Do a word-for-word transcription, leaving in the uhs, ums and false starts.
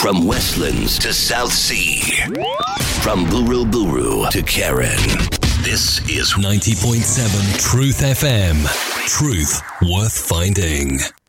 From Westlands to South Sea. From Buru Buru to Karen. This is ninety point seven Truth F M. Truth worth finding.